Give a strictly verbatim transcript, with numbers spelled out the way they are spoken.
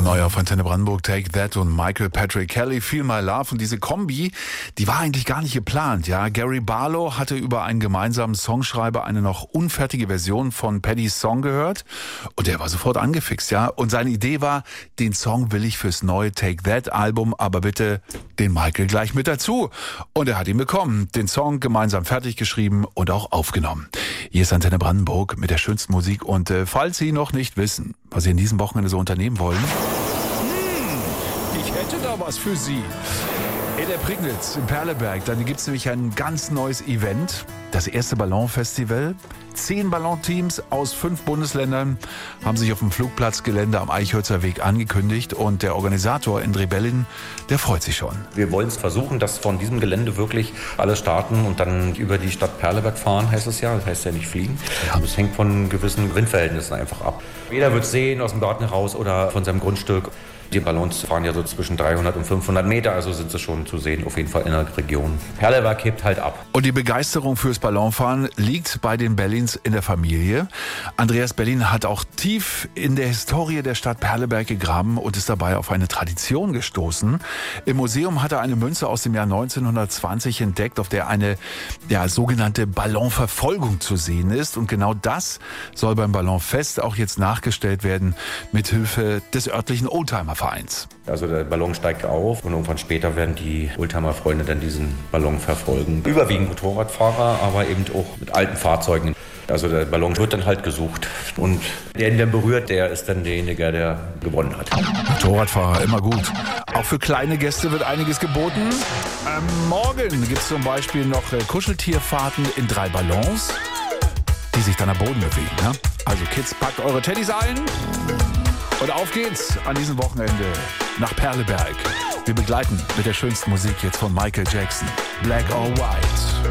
Neu auf Antenne Brandenburg, Take That und Michael Patrick Kelly, Feel My Love. Und diese Kombi, die war eigentlich gar nicht geplant. Ja, Gary Barlow hatte über einen gemeinsamen Songschreiber eine noch unfertige Version von Paddys Song gehört und der war sofort angefixt. Ja, und seine Idee war, den Song will ich fürs neue Take That Album, aber bitte den Michael gleich mit dazu. Und er hat ihn bekommen, den Song gemeinsam fertig geschrieben und auch aufgenommen. Hier ist Antenne Brandenburg mit der schönsten Musik und äh, falls Sie noch nicht wissen, was Sie in diesem Wochenende so unternehmen wollen, hm, ich hätte da was für Sie. In der Prignitz, in Perleberg, dann gibt es nämlich ein ganz neues Event, das erste Ballonfestival. Zehn Ballonteams aus fünf Bundesländern haben sich auf dem Flugplatzgelände am Eichhölzer Weg angekündigt und der Organisator Endre Bellin, der freut sich schon. Wir wollen es versuchen, dass von diesem Gelände wirklich alle starten und dann über die Stadt Perleberg fahren, heißt es ja, das heißt ja nicht fliegen. Ja. Das hängt von gewissen Windverhältnissen einfach ab. Jeder wird es sehen aus dem Garten heraus oder von seinem Grundstück. Die Ballons fahren ja so zwischen dreihundert und fünfhundert Meter, also sind sie schon zu sehen, auf jeden Fall in der Region. Perleberg hebt halt ab. Und die Begeisterung fürs Ballonfahren liegt bei den Bellins in der Familie. Andreas Bellin hat auch tief in der Historie der Stadt Perleberg gegraben und ist dabei auf eine Tradition gestoßen. Im Museum hat er eine Münze aus dem Jahr neunzehnhundertzwanzig entdeckt, auf der eine ja, sogenannte Ballonverfolgung zu sehen ist. Und genau das soll beim Ballonfest auch jetzt nachgestellt werden, mit Hilfe des örtlichen Oldtimer Vereins. Also der Ballon steigt auf und irgendwann später werden die Oldtimer-Freunde dann diesen Ballon verfolgen. Überwiegend Motorradfahrer, aber eben auch mit alten Fahrzeugen. Also der Ballon wird dann halt gesucht und der ihn dann berührt, der ist dann derjenige, der gewonnen hat. Motorradfahrer, immer gut. Auch für kleine Gäste wird einiges geboten. Ähm, morgen gibt es zum Beispiel noch äh, Kuscheltierfahrten in drei Ballons, die sich dann am Boden bewegen. Ne? Also Kids, packt eure Teddys ein. Und auf geht's an diesem Wochenende nach Perleberg. Wir begleiten mit der schönsten Musik jetzt von Michael Jackson. Black or White.